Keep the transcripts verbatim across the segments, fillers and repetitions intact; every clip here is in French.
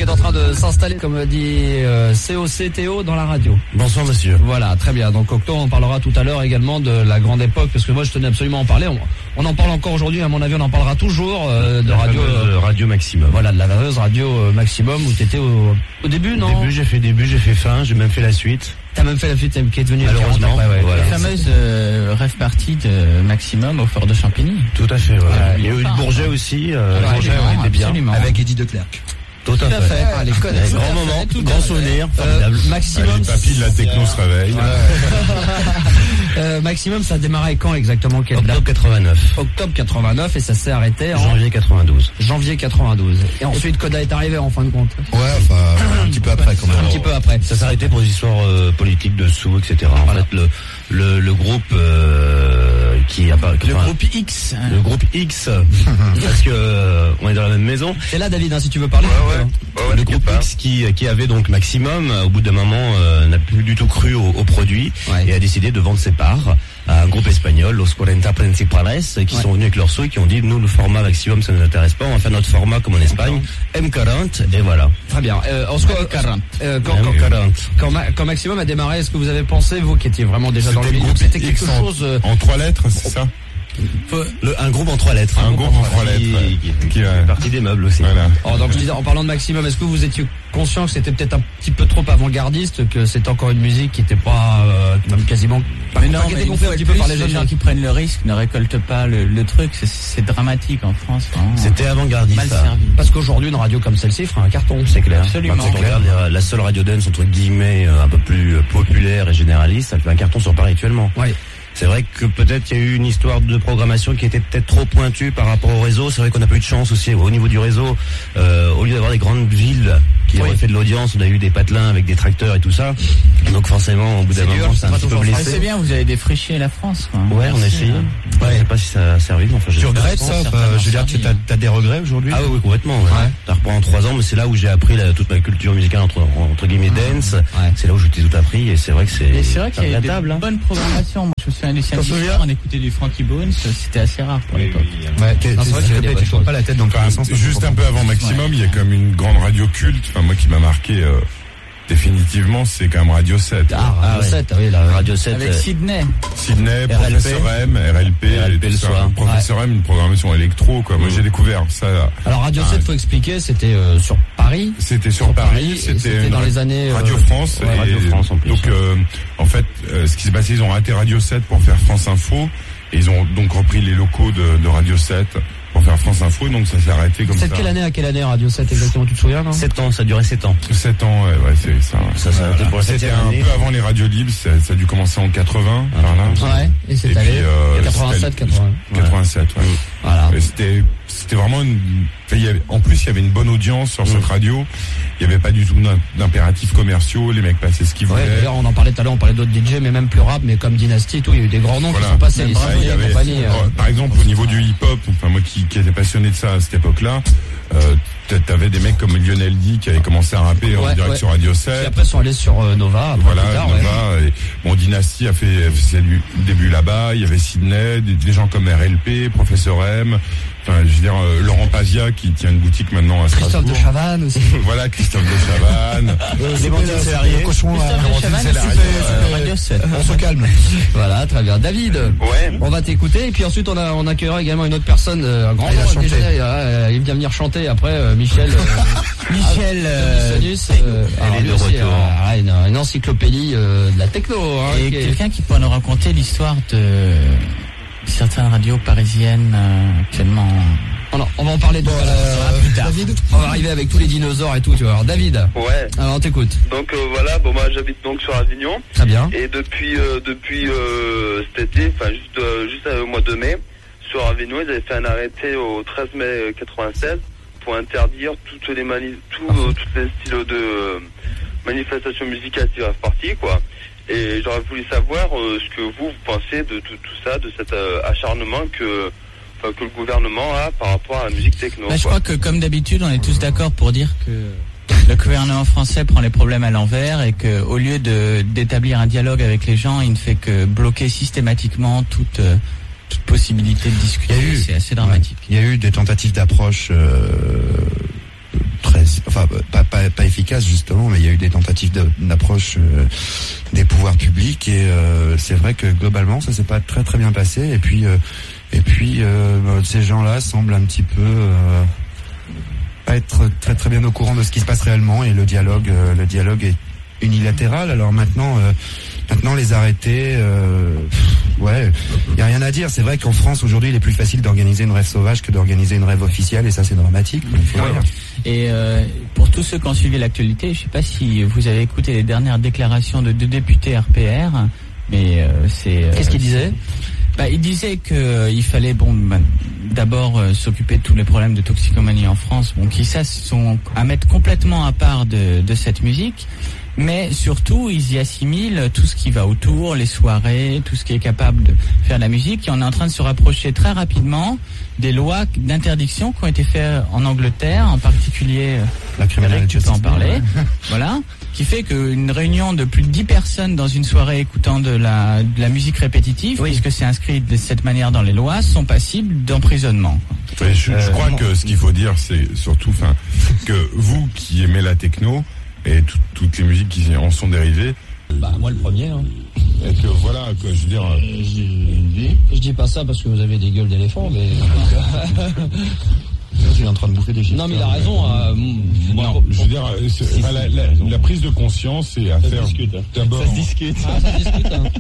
est en train de s'installer, comme dit euh, C O C T O dans la radio. Bonsoir monsieur. Voilà, très bien. Donc Octo, on parlera tout à l'heure également de la grande époque, parce que moi je tenais absolument à en parler. On, on en parle encore aujourd'hui, à mon avis on en parlera toujours euh, de la radio euh, Radio Maximum. Voilà, de la fameuse radio euh, Maximum où t'étais au, au début, non? Au début, j'ai fait début, j'ai fait fin, j'ai même fait la suite. T'as même fait la suite qui est devenue malheureusement. Après, ouais. Voilà. La fameuse euh, rêve partie de Maximum au Fort de Champigny. Tout à fait. Voilà. Euh, il y a eu le Bourget aussi. Euh, ouais, Bourget ouais, était bien. Absolument. Avec Eddie Declercq. Tout à Tout à fait. fait. Ah, les codes. Grand moment, grand souvenir, formidable. Euh, Maximum. Ah, les papis de la techno se réveillent. euh, Maximum, ça a démarré quand exactement? Quelle Octobre date? quatre-vingt-neuf. Octobre quatre-vingt-neuf et ça s'est arrêté en Janvier quatre-vingt-douze. janvier quatre-vingt-douze. Et ensuite, Coda est arrivé en fin de compte. Ouais, enfin, un petit peu après quand même. Un petit peu après. Ça s'est arrêté pour des histoires euh, politiques de sous, et cetera. En Voilà. fait, le le, le groupe euh, qui a pas Le enfin, groupe X. le groupe X, parce que euh, on est dans la même maison. C'est là, David, hein, si tu veux parler. Ouais, ouais. Ouais, ouais, Le groupe X qui qui avait donc Maximum, au bout d'un moment, euh, n'a plus du tout cru au, au produit Ouais. et a décidé de vendre ses parts à un groupe espagnol, Los cuarenta Principales, qui Ouais. sont venus avec leurs sous et qui ont dit nous le format Maximum ça ne nous intéresse pas, on va faire notre format comme en Espagne, M quarante et voilà. Très bien. Euh, en ce cas, euh, quand, quand, M quarante. quand, Ma- quand Maximum a démarré, est-ce que vous avez pensé, vous qui étiez vraiment déjà dans le C'était le milieu, groupe c'était quelque X en, chose euh, en trois lettres, c'est ça? Le, un groupe en trois lettres. Un groupe en trois Qui- lettres, ouais. Qui, qui Qui, fait ouais. partie des meubles aussi. Voilà. Alors, donc je disais, en parlant de Maximum, est-ce que vous étiez conscient que c'était peut-être un petit peu trop avant-gardiste, que c'était encore une musique qui n'était pas, euh, même quasiment, pas Mais non, qui était mais une compris fois un de petit peu plus, par les les jeunes gens qui prennent le risque ne récoltent pas le, le truc. C'est, c'est dramatique en France. Vraiment. C'était avant-gardiste. mal ça. servi. Parce qu'aujourd'hui, une radio comme celle-ci ferait un carton. C'est clair. Absolument. Quand on regarde la- la seule radio dance entre guillemets euh, un peu plus euh, populaire et généraliste, elle fait un carton sur Paris actuellement. Ouais. C'est vrai que peut-être il y a eu une histoire de programmation qui était peut-être trop pointue par rapport au réseau. C'est vrai qu'on n'a pas eu de chance aussi au niveau du réseau. Euh, au lieu d'avoir des grandes villes qui Oui. auraient fait de l'audience, on a eu des patelins avec des tracteurs et tout ça. Donc forcément, au bout d'un C'est dur, moment, c'est c'est un pas petit peu toujours Ah, blessé. c'est bien, vous avez défriché la France. Quoi. Ouais, on a Merci, essayé. hein. Ouais. Je sais pas si ça a servi, mais enfin, Tu j'espère. regrettes pense, ça? certainement Enfin, je veux dire, tu servi. t'as, t'as des regrets aujourd'hui? Ah oui, oui, complètement. Ouais. Ouais. Ça reprend en trois ans, mais c'est là où j'ai appris la, toute ma culture musicale entre, entre guillemets dance. Ouais. C'est là où j'ai tout appris et c'est vrai que c'est. Et c'est vrai qu'il y a eu la des table. Hein. bonnes programmations. Moi, je me souviens du samedi souviens soir, on écoutait du Frankie Bones. C'était assez rare pour l'époque. Ouais, t'es, Non, c'est vrai qu'il y avait des bonnes tu tournes choses. pas la tête dans le Enfin, sens. juste un peu avant Maximum, il y a quand même une grande radio culte. Enfin, moi qui m'a marqué euh, définitivement, c'est quand même Radio sept. Ah, Radio Ah ouais. sept, oui, la Radio sept. Avec euh, Sydney. Sydney, R L P. Professeur M, R L P, R L P et tout le ça. soir. Professeur M, une programmation électro, quoi. Moi, Mm. j'ai découvert ça. Alors Radio Ah, sept, faut expliquer, c'était euh, sur Paris. C'était sur, Sur Paris, Paris, et c'était, c'était une dans les années, Radio euh, France. ouais, et Radio France, en plus, Donc, ouais. euh, en fait, euh, ce qui s'est passé, ils ont raté Radio sept pour faire France Info. Et ils ont donc repris les locaux de, de Radio sept pour faire France Info. Donc, ça s'est arrêté comme ça. C'est de quelle année à quelle année Radio sept exactement, tu te souviens, non? sept ans, ça a duré sept ans. sept ans, ouais, ouais, c'est ça. Ouais. Ça, ça a été pour la C'était septième un année. peu avant les radios libres, ça, ça a dû commencer en quatre-vingts, par là. Ouais, et c'est Et allé puis, euh, quatre-vingt-sept, c'était- quatre-vingts. quatre-vingt-sept, ouais. Voilà. Et c'était, c'était vraiment une, enfin, il y avait- en plus, il y avait une bonne audience sur cette radio. Il n'y avait pas du tout d'im- d'impératifs commerciaux. Les mecs passaient ce qu'ils Ouais, voulaient. d'ailleurs, on en parlait tout à l'heure, on parlait d'autres D J, mais même plus rap, mais comme Dynasty et tout, il y a eu des grands noms Voilà. qui sont passés, Même les Bravo, Symphony il y et avait- compagnie. euh. euh, par exemple, au niveau du hip-hop, enfin, moi qui, qui étais passionné de ça à cette époque-là, euh, t'a- t'avais des mecs comme Lionel D qui avaient commencé à rapper en Ouais, direct ouais. sur Radio Puis sept. après, ils sont allés sur euh, Nova, après, Voilà, plus tard, ouais. Nova, et, bon, Dynasty a fait, a fait ses lu- débuts là-bas. Il y avait Sydney, des, des gens comme R L P, Professeur M. Enfin, je veux dire, euh, Laurent Pazia qui tient une boutique maintenant à Christophe Strasbourg. de Chavannes aussi. Voilà, Christophe de Chavannes. Clémentine Célarié. Cochon, là. Christophe de Chavannes, Célarié. c'était euh, Radio sept. On se calme. Voilà, très bien. David, Ouais. on va t'écouter, et puis ensuite, on, a, on accueillera également une autre personne, euh, un grand Il a nom, chanté. D J, euh, il vient venir chanter après, euh, Michel. Euh, Michel. euh, Sonus, euh, alors, est de lui aussi, retour. euh, une, une encyclopédie euh, de la techno. Hein, Et qui est- quelqu'un qui pourrait nous raconter l'histoire de certaines radios parisiennes euh, actuellement. on, en- on va en parler tout à l'heure. plus tard. David? On va arriver avec tous les dinosaures et tout, tu vois. Alors, David, Ouais. alors on t'écoute. Donc euh, voilà, bon moi j'habite donc sur Avignon Très bien. et depuis euh, depuis euh, cet été, enfin juste euh, juste euh, au mois de mai, sur Avignon ils avaient fait un arrêté au treize mai quatre-vingt-seize pour interdire toutes les mani tout, euh, toutes les styles de euh, manifestations musicales qui rêvent partie quoi. Et j'aurais voulu savoir euh, ce que vous, vous pensez de tout, tout ça, de cet euh, acharnement que enfin, que le gouvernement a par rapport à la musique techno. Bah, je quoi. crois que comme d'habitude, on est tous d'accord pour dire que le gouvernement français prend les problèmes à l'envers et que au lieu de d'établir un dialogue avec les gens, il ne fait que bloquer systématiquement toute euh, toute possibilité de discuter. Il y a eu- C'est assez dramatique. Il y a eu des tentatives d'approche euh, très, enfin pas, pas pas, pas efficace justement, mais il y a eu des tentatives de, d'approche euh, des pouvoirs publics et euh, c'est vrai que globalement ça s'est pas très très bien passé. Et puis euh, et puis euh, bah, ces gens-là semblent un petit peu euh, pas être très très bien au courant de ce qui se passe réellement et le dialogue euh, le dialogue est unilatéral. Alors maintenant euh, maintenant les arrêter, euh, ouais, il y a rien à dire. C'est vrai qu'en France aujourd'hui il est plus facile d'organiser une rêve sauvage que d'organiser une rêve officielle et ça c'est dramatique. Il faut ouais. Et euh, pour tous ceux qui ont suivi l'actualité, je ne sais pas si vous avez écouté les dernières déclarations de deux députés R P R, mais euh, c'est. Euh, Qu'est-ce qu'ils disaient ? Bah, il disait que euh, il fallait bon bah, d'abord euh, s'occuper de tous les problèmes de toxicomanie en France, bon qui ça sont à mettre complètement à part de, de cette musique. Mais surtout, ils y assimilent tout ce qui va autour, les soirées, tout ce qui est capable de faire de la musique. Et on est en train de se rapprocher très rapidement des lois d'interdiction qui ont été faites en Angleterre, en particulier, la criminalité, tu peux en parler, voilà, qui fait qu'une réunion de plus de dix personnes dans une soirée écoutant de la, de la musique répétitive, oui. puisque c'est inscrit de cette manière dans les lois, sont passibles d'emprisonnement. Ouais, je, je crois euh, que ce qu'il faut dire, c'est surtout, enfin, que vous qui aimez la techno, et tout, toutes les musiques qui en sont dérivées. Bah moi le premier. Hein. Et que voilà, que je veux dire. Euh, je, dis, je dis pas ça parce que vous avez des gueules d'éléphant, mais. Je suis en train de bouffer des chiffres. Non mais il a raison. Euh, moi, non, je veux dire, c'est, si, enfin, la, la, la prise de conscience, c'est à ça faire discute, hein. D'abord. Ça se discute. Ah, ça se discute. Hein.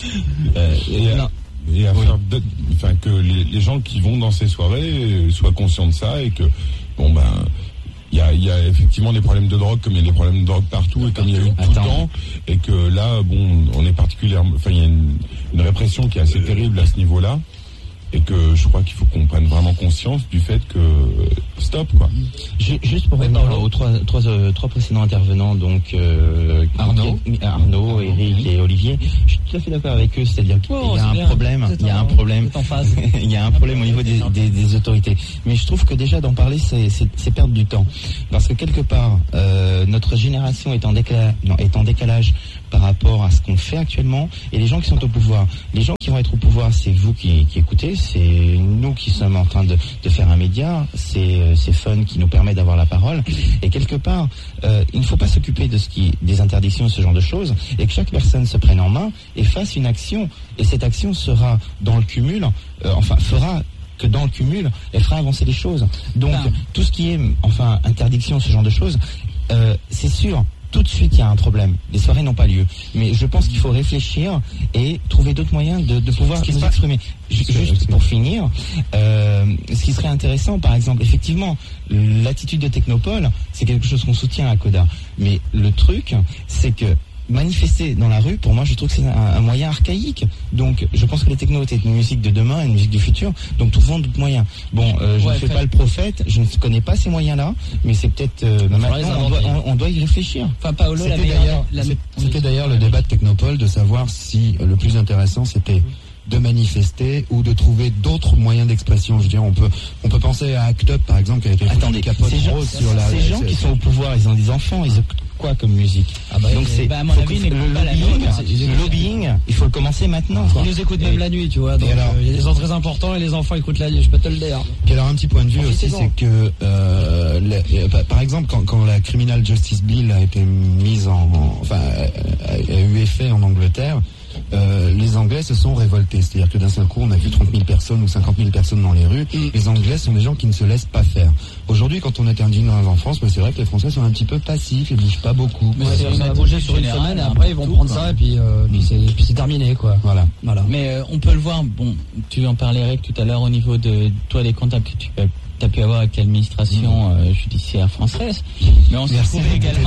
euh, et, à, et à oui. faire, enfin que les, les gens qui vont dans ces soirées soient conscients de ça et que bon ben. Il y a, il y a effectivement des problèmes de drogue, comme il y a des problèmes de drogue partout, et comme il y a eu tout le temps, et que là, bon, on est particulièrement, enfin, il y a une, une répression qui est assez terrible à ce niveau-là, et que je crois qu'il faut qu'on prenne vraiment conscience du fait que stop, quoi. Juste pour revenir aux trois, trois, euh, trois précédents intervenants, donc euh, Arnaud, Arnaud, Eric et Olivier, je suis tout à fait d'accord avec eux, c'est-à-dire qu'il oh, y a un bien. problème, il y a un problème, il y a un problème au niveau des, des, des autorités. Mais je trouve que déjà d'en parler, c'est, c'est, c'est perdre du temps, parce que quelque part, euh, notre génération est en décalage, non, est en décalage par rapport à ce qu'on fait actuellement, et les gens qui sont au pouvoir, les gens qui vont être au pouvoir, c'est vous qui, qui écoutez, c'est nous qui sommes en train de, de faire un média, c'est, c'est Fun qui nous permet d'avoir la parole, et quelque part, euh, il ne faut pas s'occuper de ce qui, des interdictions, ce genre de choses, et que chaque personne se prenne en main et fasse une action, et cette action sera dans le cumul, euh, enfin fera que dans le cumul, elle fera avancer les choses. Donc non. Tout ce qui est, enfin, interdiction, ce genre de choses, euh, c'est sûr. Tout de suite, il y a un problème. Les soirées n'ont pas lieu. Mais je pense qu'il faut réfléchir et trouver d'autres moyens de, de pouvoir nous exprimer. Juste pour finir, euh, ce qui serait intéressant, par exemple, effectivement, l'attitude de Technopole, c'est quelque chose qu'on soutient à Coda. Mais le truc, c'est que manifester dans la rue, pour moi, je trouve que c'est un, un moyen archaïque. Donc, je pense que les technos étaient une musique de demain, une musique du futur. Donc, trouvons d'autres moyens. Bon, euh, je ouais, ne fais pas le prophète, je ne connais pas ces moyens-là, mais c'est peut-être euh, maintenant, on doit, on, on doit y réfléchir. Enfin, Paolo, c'était la meilleure, d'ailleurs, la... c'était d'ailleurs le débat de Technopole de savoir si euh, le plus intéressant c'était de manifester ou de trouver d'autres moyens d'expression. Je veux dire, on peut, on peut penser à Act Up, par exemple, qui a été Attendez, capote ces gens, sur la. Ces gens qui sont au pouvoir, ils ont des enfants, ils écoutent quoi comme musique? Ah bah, donc c'est bah à mon avis, le, le, pas lobbying, la le lobbying, il faut le commencer maintenant. Ils nous écoutent même la nuit, tu vois. Donc il euh, y a des gens très importants et les enfants écoutent la nuit. Je peux te le dire. Puis alors un petit point de vue aussi, c'est que euh, le, par exemple, quand, quand la Criminal Justice Bill a été mise en, en enfin, a, a eu effet en Angleterre. Euh, les Anglais se sont révoltés, c'est-à-dire que d'un seul coup on a vu trente mille personnes ou cinquante mille personnes dans les rues. Mm. Les Anglais sont des gens qui ne se laissent pas faire. Aujourd'hui, quand on interdit une rêve en France, mais c'est vrai que les Français sont un petit peu passifs, ils bougent pas beaucoup. Mais c'est, ça va bouger sur une semaine et après ils vont tout, prendre quoi. Ça et puis, euh, puis, c'est, puis c'est terminé quoi. Voilà. voilà. Mais euh, on peut le voir, bon, tu en parlais Eric tout à l'heure au niveau de toi des contacts que tu peux tu as pu avoir avec l'administration euh, judiciaire française, mais on s'est trouvé également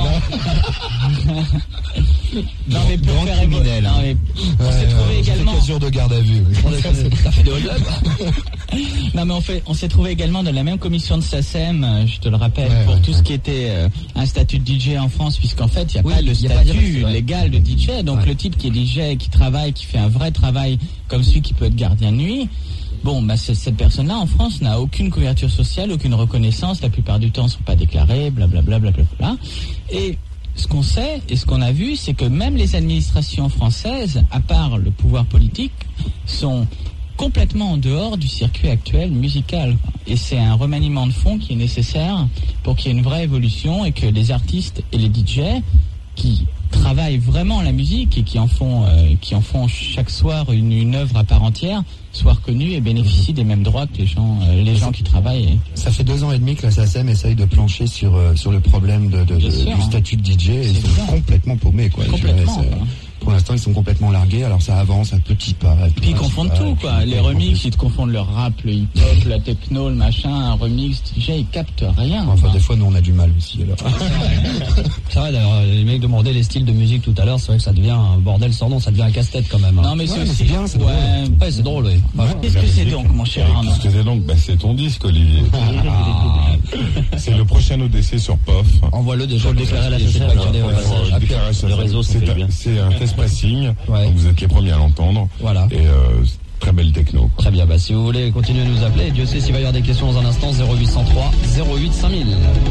non mais pour faire criminel non, mais on ouais, s'est trouvé euh, également quinze jours de garde à vue. T'as fait de hold-up. Non mais on fait on s'est trouvé également dans la même commission de SACEM, je te le rappelle, ouais, pour ouais, tout ouais. ce qui était euh, un statut de D J en France, puisqu'en fait il n'y a oui, pas le statut pas légal de D J, donc ouais. le type qui est D J, qui travaille, qui fait un vrai travail comme celui qui peut être gardien de nuit. Bon, bah, cette personne-là, en France, n'a aucune couverture sociale, aucune reconnaissance, la plupart du temps ne sont pas déclarés, blablabla, blablabla. Et ce qu'on sait, et ce qu'on a vu, c'est que même les administrations françaises, à part le pouvoir politique, sont complètement en dehors du circuit actuel musical. Et c'est un remaniement de fond qui est nécessaire pour qu'il y ait une vraie évolution et que les artistes et les D J qui travaillent vraiment la musique et qui en font, euh, qui en font chaque soir une, une œuvre à part entière soient reconnus et bénéficient des mêmes droits que les gens, euh, les gens qui travaillent. Ça fait deux ans et demi que la S A C E M essaye de plancher sur euh, sur le problème de, de, de sûr, du hein. statut de D J et ils sont clair. complètement paumés quoi. Complètement. Je dirais, pour l'instant, ils sont complètement largués. Alors ça avance à petits pas. À Puis ils confondent tout, quoi. Les remixes, ils te confondent le rap, le hip-hop, la techno, le machin, un remix, D J, ils captent rien. Enfin, quoi. des fois, nous, on a du mal aussi. Alors. C'est vrai, d'ailleurs, les mecs demandaient les styles de musique tout à l'heure. C'est vrai que ça devient un bordel sans nom, ça devient un casse-tête quand même. Hein. Non, mais c'est Ouais, mais aussi c'est bien, c'est ouais. drôle. Ouais, c'est drôle, oui. Ouais. Qu'est-ce que c'est donc, mon cher Arnaud? Qu'est-ce que c'est donc? Bah, c'est ton disque, Olivier. Ah. C'est le prochain O D C sur P O F. Envoie-le déjà. Faut le déclarer à la S A C E M, Pas qu'il y ait, hein. ouais, Faut ça- déclarer ça. le réseau, ça C'est fait un- bien. C'est un test pressing. Ouais. Donc vous êtes les premiers à l'entendre. Voilà. Et euh, très belle techno. Quoi. Très bien, bah si vous voulez continuer à nous appeler, Dieu sait s'il va y avoir des questions dans un instant, zéro huit cent trois zéro huit cinq mille.